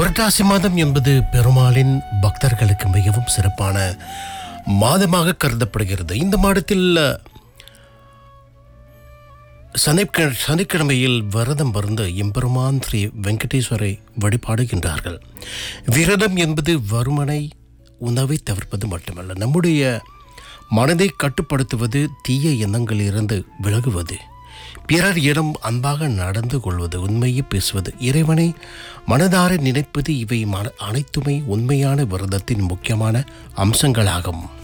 புரட்டாசி மாதம் என்பது பெருமாளின் பக்தர்களுக்கு மிகவும் சிறப்பான மாதமாக கருதப்படுகிறது. இந்த மாதத்தில் சனிக்கிழமையில் விரதம் இருந்து எம்பெருமான் ஸ்ரீ வெங்கடேஸ்வரை வழிபாடுகின்றார்கள். விரதம் என்பது வறுமனை உணவை தவிர்ப்பது மட்டுமல்ல, நம்முடைய மனதை கட்டுப்படுத்துவது, தீய எண்ணங்களிலிருந்து விலகுவது, பிறர் இடம் அன்பாக நடந்து கொள்வது, உண்மையை பேசுவது, இறைவனை மனதார நினைப்பது, இவை அனைத்துமே உண்மையான விரதத்தின் முக்கியமான அம்சங்களாகும்.